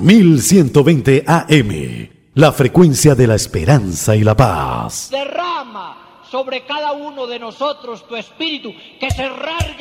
1120 AM, la frecuencia de la esperanza y la paz. Derrama sobre cada uno de nosotros tu espíritu, que se rasgue